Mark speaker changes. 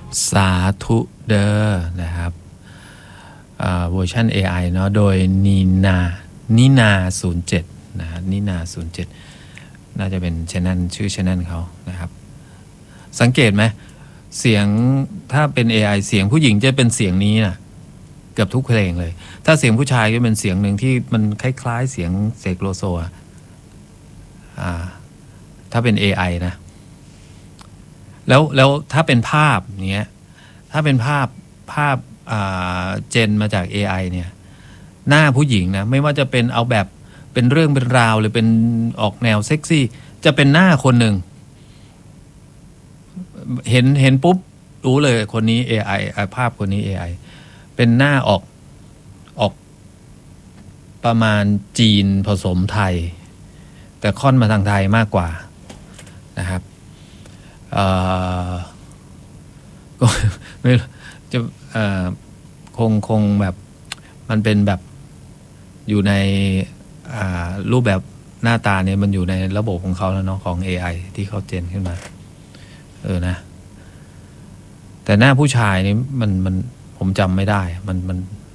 Speaker 1: สาธุเดอร์นะครับเวอร์ชัน AI เนาะโดยนินา07นะนินา07น่าจะเป็นchannelชื่อchannelเขานะครับสังเกตไหมเสียงถ้าเป็น AI เสียงผู้หญิงจะเป็นเสียงนี้นะเกือบทุกเพลงเลยถ้าเสียงผู้ชายก็เป็นเสียงหนึ่งที่มันคล้ายๆเสียงเสกโลโซถ้าเป็น AI นะแล้วถ้าเป็นภาพเนี้ยถ้าเป็นภาพเจนมาจาก AI เนี่ยหน้าผู้หญิงนะไม่ว่าจะเป็นเอาแบบเป็นเรื่องเป็นราวหรือเป็นออกแนวเซ็กซี่จะเป็นหน้าคนหนึ่งเห็นปุ๊บรู้เลยคนนี้ AI ภาพคนนี้ AI เป็นหน้าออกประมาณจีนผสมไทยแต่ค่อนมาทางไทยมากกว่านะครับก็ไม่จะคงแบบมันเป็นแบบอยู่ในรูปแบบหน้าตาเนี่ยมันอยู่ในระบบของเขาแล้วเนาะของ AI ที่เขาเจนขึ้นมานะแต่หน้าผู้ชายนี่มันผมจำไม่ได้มัน